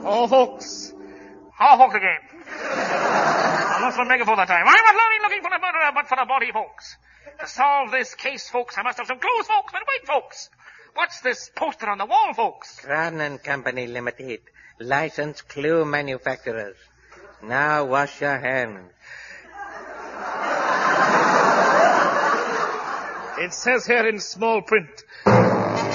Oh, folks. How folks again? I'm not make it for the time. I'm not only looking for the murderer, but for the body, folks. To solve this case, folks, I must have some clues, folks. But wait, folks. What's this poster on the wall, folks? Cran and Company Limited. Licensed clue manufacturers. Now wash your hands. It says here in small print,